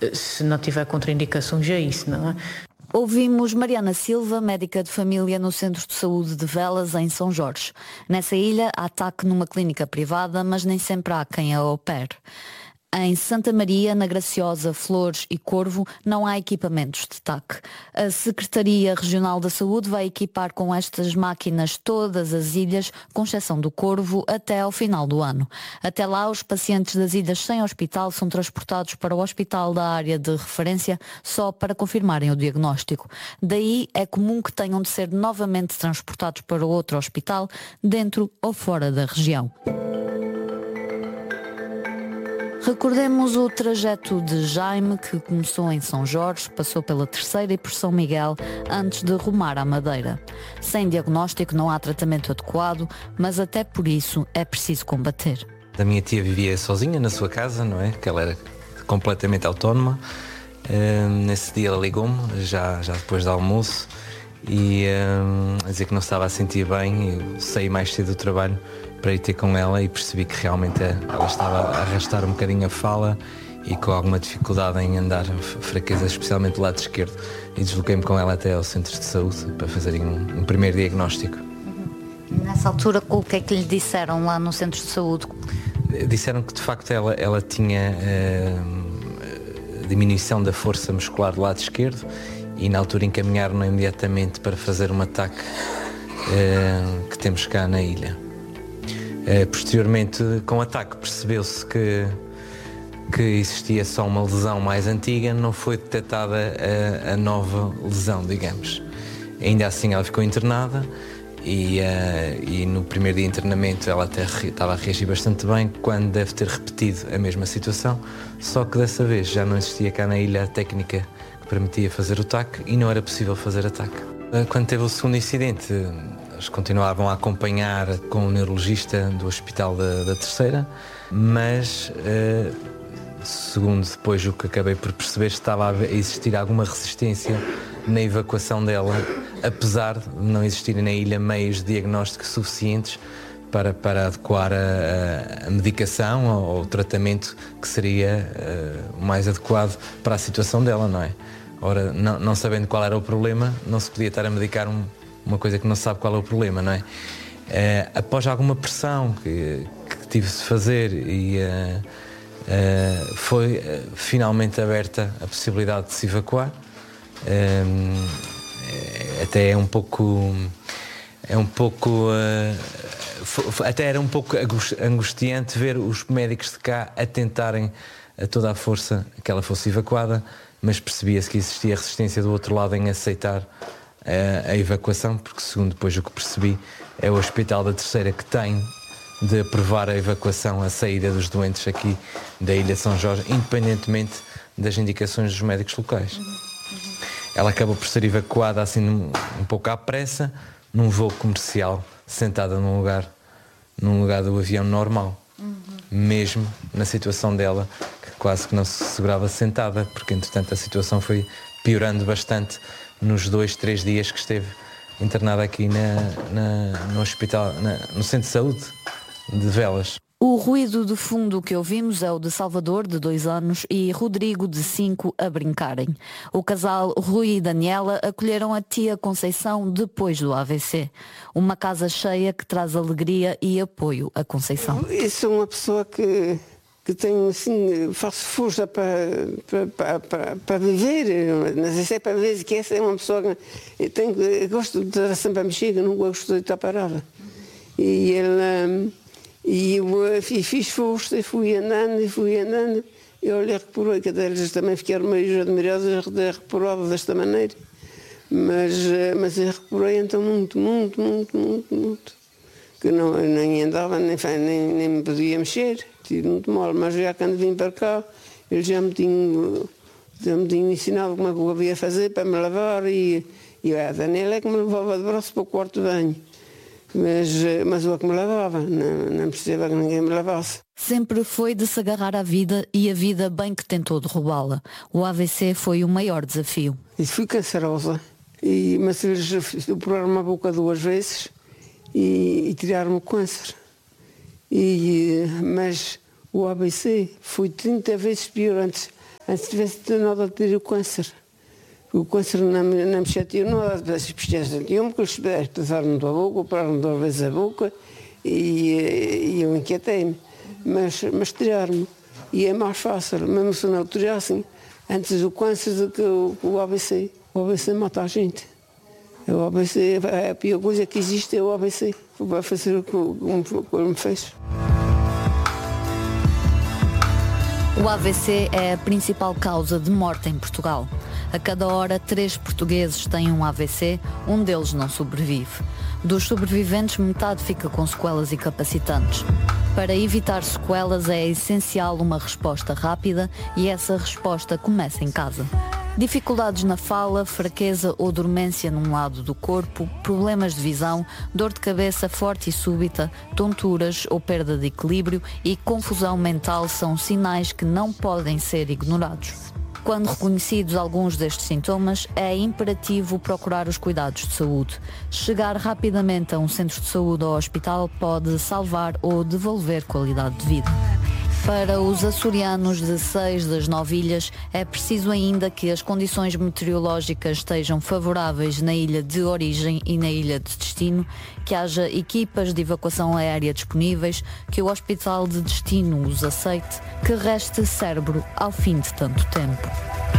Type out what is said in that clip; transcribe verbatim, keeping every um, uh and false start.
se não tiver contraindicações a isso, não é? Ouvimos Mariana Silva, médica de família no Centro de Saúde de Velas, em São Jorge. Nessa ilha há T A C numa clínica privada, mas nem sempre há quem a opere. Em Santa Maria, na Graciosa, Flores e Corvo, não há equipamentos de T A C. A Secretaria Regional da Saúde vai equipar com estas máquinas todas as ilhas, com exceção do Corvo, até ao final do ano. Até lá, os pacientes das ilhas sem hospital são transportados para o hospital da área de referência só para confirmarem o diagnóstico. Daí é comum que tenham de ser novamente transportados para outro hospital, dentro ou fora da região. Recordemos o trajeto de Jaime, que começou em São Jorge, passou pela Terceira e por São Miguel, antes de rumar à Madeira. Sem diagnóstico não há tratamento adequado, mas até por isso é preciso combater. A minha tia vivia sozinha na sua casa, não é? Que ela era completamente autónoma. Uh, nesse dia ela ligou-me, já, já depois do almoço, e uh, a dizer que não estava a sentir bem. Eu saí mais cedo do trabalho para ir ter com ela e percebi que realmente ela estava a arrastar um bocadinho a fala e com alguma dificuldade em andar, fraqueza especialmente do lado esquerdo, e desloquei-me com ela até ao centro de saúde para fazerem um, um primeiro diagnóstico. Uhum. Nessa altura, o que é que lhe disseram lá no centro de saúde? Disseram que de facto ela, ela tinha uh, diminuição da força muscular do lado esquerdo, e na altura encaminharam-na imediatamente para fazer um ataque uh, que temos cá na ilha. Uh, posteriormente, com o ataque, percebeu-se que, que existia só uma lesão mais antiga, não foi detectada a, a nova lesão, digamos. Ainda assim ela ficou internada e, uh, e no primeiro dia de internamento ela até re, estava a reagir bastante bem, quando deve ter repetido a mesma situação, só que dessa vez já não existia cá na ilha a técnica que permitia fazer o taque e não era possível fazer ataque. Uh, quando teve o segundo incidente, eles continuavam a acompanhar com o neurologista do Hospital da, da Terceira, mas, uh, segundo depois o que acabei por perceber, estava a existir alguma resistência na evacuação dela, apesar de não existirem na ilha meios de diagnóstico suficientes para, para adequar a, a medicação ou o tratamento que seria uh, o mais adequado para a situação dela, não é? Ora, não, não sabendo qual era o problema, não se podia estar a medicar um uma coisa que não se sabe qual é o problema, não é? Uh, após alguma pressão que, que tive de fazer e uh, uh, foi uh, finalmente aberta a possibilidade de se evacuar. Uh, até é um pouco é um pouco uh, foi, até era um pouco angustiante ver os médicos de cá a tentarem a toda a força que ela fosse evacuada, mas percebia-se que existia resistência do outro lado em aceitar A, a evacuação, porque segundo depois o que percebi é o Hospital da Terceira que tem de aprovar a evacuação, a saída dos doentes aqui da Ilha de São Jorge, independentemente das indicações dos médicos locais. Uhum, uhum. Ela acabou por ser evacuada assim um, um pouco à pressa, num voo comercial, sentada num lugar, num lugar do avião normal, uhum. Mesmo na situação dela, que quase que não se segurava sentada, porque entretanto a situação foi piorando bastante nos dois, três dias que esteve internada aqui na, na, no hospital, na, no Centro de Saúde de Velas. O ruído de fundo que ouvimos é o de Salvador, de dois anos, e Rodrigo, de cinco, a brincarem. O casal Rui e Daniela acolheram a tia Conceição depois do A V C. Uma casa cheia que traz alegria e apoio a Conceição. Eu sou uma pessoa que... que tenho assim, faço força para, para, para, para viver, não sei se é para viver, que essa é uma pessoa que eu, tenho, eu gosto de estar sempre a mexer, eu não gosto de estar parada. E ele, e eu fiz força, e fui andando, e fui andando, e olha, reparou, que eles também ficaram meio admirados de reparado desta maneira, mas, mas eu reparei então muito, muito, muito, muito, muito, que não, nem andava, nem, nem, nem me podia mexer. Tive muito mal, mas já quando vim para cá, eles já me tinham, já me tinham ensinado como é que eu havia fazer para me lavar e, e a Daniela é que me levava de braço para o quarto de banho. Mas, mas eu é que me lavava, não, não precisava que ninguém me lavasse. Sempre foi de se agarrar à vida e a vida bem que tentou derrubá-la. O A V C foi o maior desafio. E fui cancerosa, e, mas eles operaram-me a boca duas vezes e, e tiraram-me o câncer. E, mas o A V C foi trinta vezes pior antes. Antes tivesse nada de ter o câncer. O câncer não me, não me chateou, não as pesquisas sentiam-me, porque os pés passaram da boca, operaram duas vezes a boca e, e eu inquietei-me. Mas, mas tiraram-me. E é mais fácil, mesmo se não tirassem, antes o câncer do que o, o A V C. O A V C mata a gente. O A V C, a pior coisa que existe é o A V C. Vai fazer o que ele me fez. O A V C é a principal causa de morte em Portugal. A cada hora, três portugueses têm um A V C, um deles não sobrevive. Dos sobreviventes, metade fica com sequelas incapacitantes. Para evitar sequelas é essencial uma resposta rápida e essa resposta começa em casa. Dificuldades na fala, fraqueza ou dormência num lado do corpo, problemas de visão, dor de cabeça forte e súbita, tonturas ou perda de equilíbrio e confusão mental são sinais que não podem ser ignorados. Quando reconhecidos alguns destes sintomas, é imperativo procurar os cuidados de saúde. Chegar rapidamente a um centro de saúde ou hospital pode salvar ou devolver qualidade de vida. Para os açorianos de seis das nove ilhas, é preciso ainda que as condições meteorológicas estejam favoráveis na ilha de origem e na ilha de destino, que haja equipas de evacuação aérea disponíveis, que o hospital de destino os aceite, que reste cérebro ao fim de tanto tempo.